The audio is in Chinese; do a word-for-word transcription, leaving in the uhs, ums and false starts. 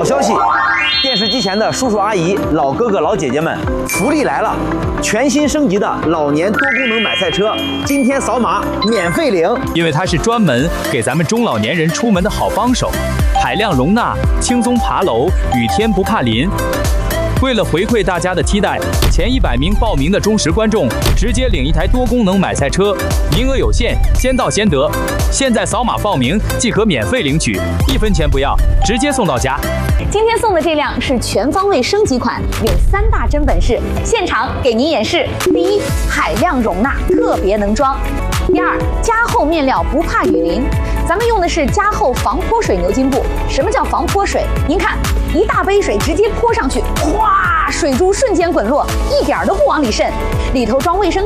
消息，电视机前的叔叔阿姨、老哥哥老姐姐们，福利来了！全新升级的老年多功能买菜车，今天扫码免费领， 因为它是专门给咱们中老年人出门的好帮手，海量容纳，轻松爬楼，雨天不怕淋。为了回馈大家的期待，前一百名报名的忠实观众直接领一台多功能买菜车，名额有限，先到先得。现在扫码报名即可免费领取，一分钱不要，直接送到家。 今天送的这辆是全方位升级款，有三大真本事，现场给您演示。第一，海量容纳，特别能装；第二，加厚面料不怕雨淋，咱们用的是加厚防泼水牛津布。什么叫防泼水？您看，一大杯水直接泼上去，哗，水珠瞬间滚落，一点都不往里渗，里头装卫生